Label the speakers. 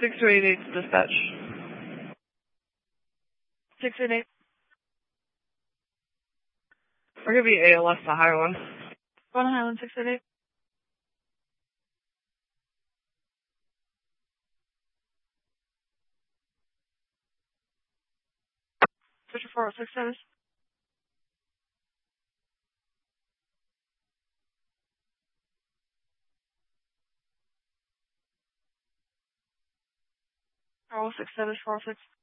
Speaker 1: 688 dispatch.
Speaker 2: 688.
Speaker 1: I'll give you ALS to Highland.
Speaker 2: Go on Highland 688. Switch 406 status. Oh, 6 status 406.